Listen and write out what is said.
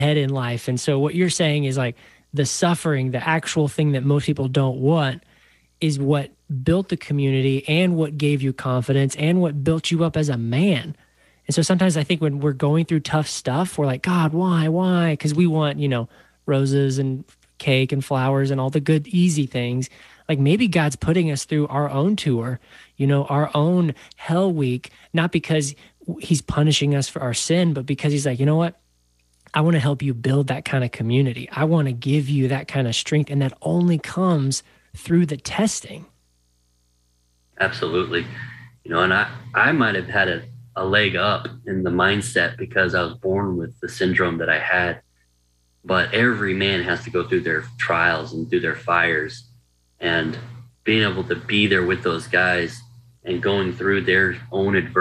head in life. And so what you're saying is like the suffering, the actual thing that most people don't want, is what built the community and what gave you confidence and what built you up as a man. And so sometimes I think when we're going through tough stuff, we're like, God, why, why? Because we want, roses and cake and flowers and all the good, easy things. Like maybe God's putting us through our own tour, our own hell week, not because he's punishing us for our sin, but because he's like, you know what? I want to help you build that kind of community. I want to give you that kind of strength. And that only comes through the testing. Absolutely. And I might have had a leg up in the mindset because I was born with the syndrome that I had. But every man has to go through their trials and through their fires. And being able to be there with those guys and going through their own adversity